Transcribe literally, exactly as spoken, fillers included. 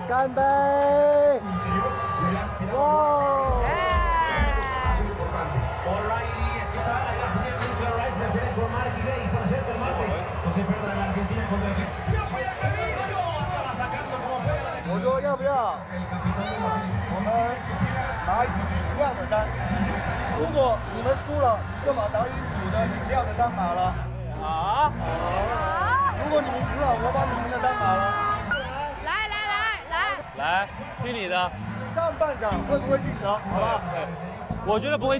干杯！哇！ 我说要不要我们拿一样的单？如果你们输了，就把导演组的饮料的单拿了。啊？如果你们赢了，我把你们的单拿了。 来来来来来，听你的。 上半场会不会进球？好吧？ 我觉得不会